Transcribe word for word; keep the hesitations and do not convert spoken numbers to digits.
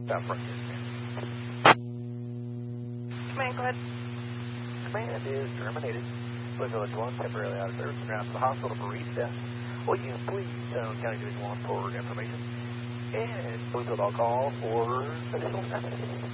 South front. Command, go ahead. Command is terminated. Blue Village one, temporarily out of service. Ground to the hospital for reset. Will you please Stone County Division one for information? And please hold all call for additional staff.